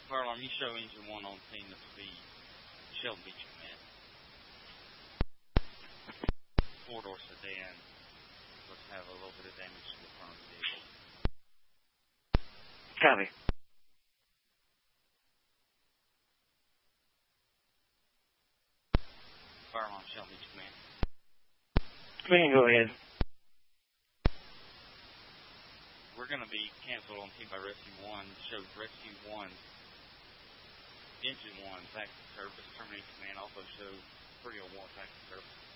Fire alarm, you show engine 1 on scene of speed. Shelton Beach command. 4-door sedan. Let's have a little bit of damage to the front of the vehicle. Copy. Fire alarm, Shelton Beach command. We can go ahead. We're going to be canceled on team by Rescue 1. Show Rescue 1, Engine 1, back to service. Terminate command. Also show 301 back to service.